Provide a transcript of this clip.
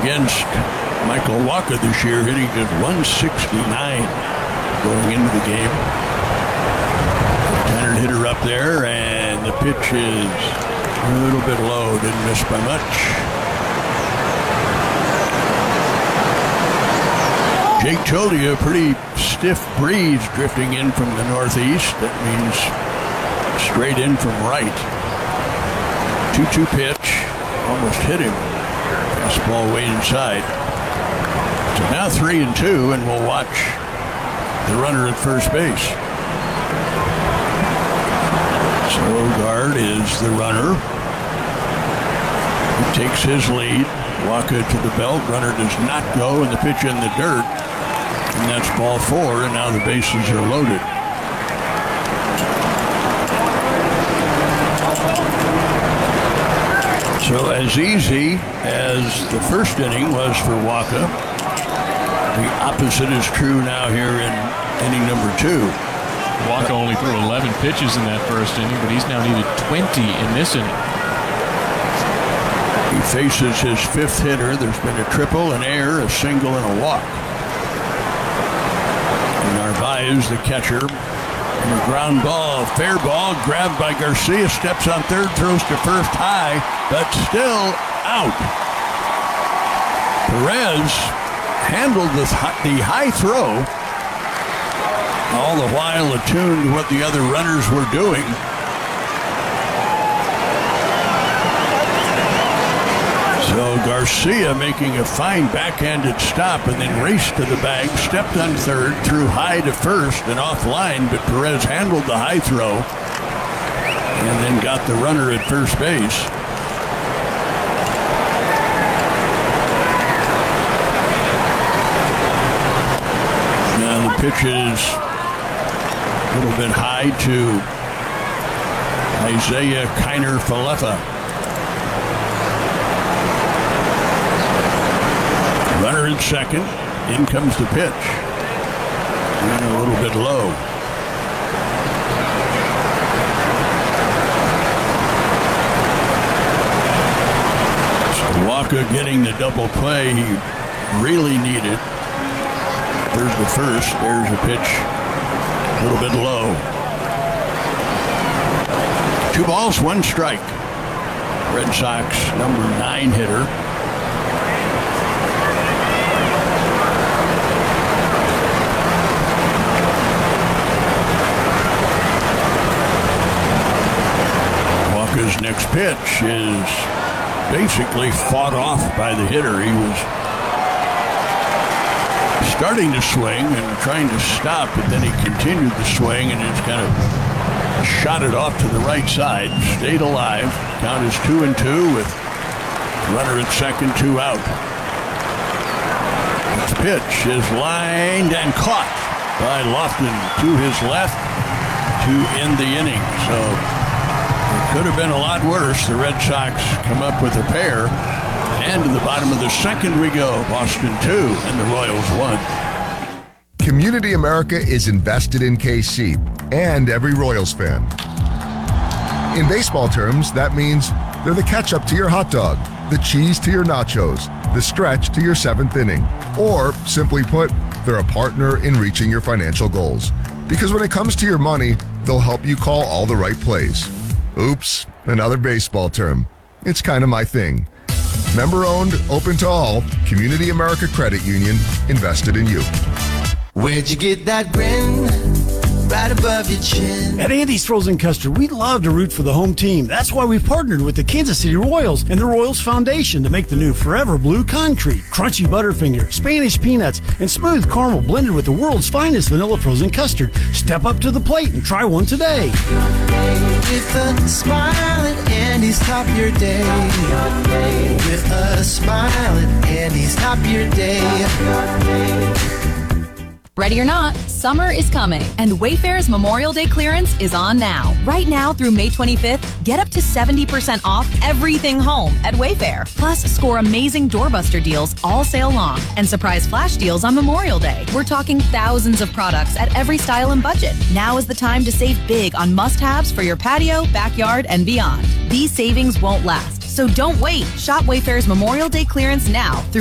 against Michael Wacha this year, hitting at 169 going into the game. Left-handed hitter up there, and the pitch is a little bit low. Didn't miss by much. Jake told you a pretty stiff breeze drifting in from the northeast. That means straight in from right. 2-2 pitch. Almost hit him. Fastball way inside. So now 3-2, and we'll watch the runner at first base. So Ogard is the runner. He takes his lead. Wacha to the belt. Runner does not go, and the pitch in the dirt. And that's ball 4, and now the bases are loaded. So as easy as the first inning was for Wacha, the opposite is true now here in inning number 2. Wacha only threw 11 pitches in that first inning, but he's now needed 20 in this inning. He faces his 5th hitter. There's been a triple, an error, a single, and a walk. Narvaez, the catcher, and a ground ball, fair ball, grabbed by Garcia, steps on third, throws to first high, but still out. Perez handled the high throw, all the while attuned to what the other runners were doing. So Garcia making a fine backhanded stop and then raced to the bag, stepped on third, threw high to first and offline, but Perez handled the high throw and then got the runner at first base. Now the pitch is a little bit high to Isaiah Kiner-Falefa. Runner at second. In comes the pitch. And a little bit low. So Wacha getting the double play he really needed. There's the first. There's a pitch. A little bit low. 2 balls, 1 strike. Red Sox number 9 hitter. His next pitch is basically fought off by the hitter. He was starting to swing and trying to stop, but then he continued the swing and just kind of shot it off to the right side. Stayed alive. Count is 2-2 with runner at second, 2 out. This pitch is lined and caught by Lofton to his left to end the inning. So it could have been a lot worse. The Red Sox come up with a pair. And to the bottom of the second we go. Boston 2 and the Royals 1. Community America is invested in KC and every Royals fan. In baseball terms, that means they're the ketchup to your hot dog, the cheese to your nachos, the stretch to your 7th inning. Or, simply put, they're a partner in reaching your financial goals. Because when it comes to your money, they'll help you call all the right plays. Oops, another baseball term. It's kind of my thing. Member-owned, open to all, Community America Credit Union, invested in you. Where'd you get that grin? Right above your chin. At Andy's Frozen Custard, we love to root for the home team. That's why we've partnered with the Kansas City Royals and the Royals Foundation to make the new Forever Blue Concrete. Crunchy Butterfinger, Spanish peanuts, and smooth caramel blended with the world's finest vanilla frozen custard. Step up to the plate and try one today. With a smile at Andy's, top your day. With a smile at Andy's, top your day. Ready or not, summer is coming, and Wayfair's Memorial Day clearance is on now. Right now through May 25th, get up to 70% off everything home at Wayfair. Plus, score amazing doorbuster deals all sale long and surprise flash deals on Memorial Day. We're talking thousands of products at every style and budget. Now is the time to save big on must-haves for your patio, backyard, and beyond. These savings won't last, so don't wait. Shop Wayfair's Memorial Day clearance now through